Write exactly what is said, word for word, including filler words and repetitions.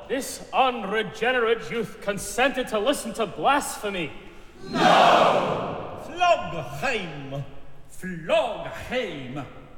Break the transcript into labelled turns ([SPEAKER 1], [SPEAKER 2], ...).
[SPEAKER 1] this unregenerate youth consented to listen to blasphemy.
[SPEAKER 2] No!
[SPEAKER 3] Flog him! Flog him!